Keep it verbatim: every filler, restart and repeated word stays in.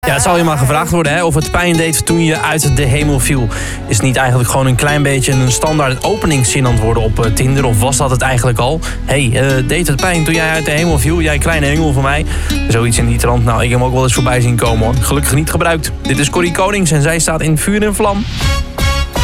Ja, het zal je maar gevraagd worden hè, of het pijn deed toen je uit de hemel viel. Is het niet eigenlijk gewoon een klein beetje een standaard openingszin aan het worden op uh, Tinder? Of was dat het eigenlijk al? Hé, hey, uh, deed het pijn toen jij uit de hemel viel? Jij kleine engel van mij. Zoiets in die trant. Nou, ik heb hem ook wel eens voorbij zien komen hoor. Gelukkig niet gebruikt. Dit is Corrie Konings en zij staat in vuur en vlam.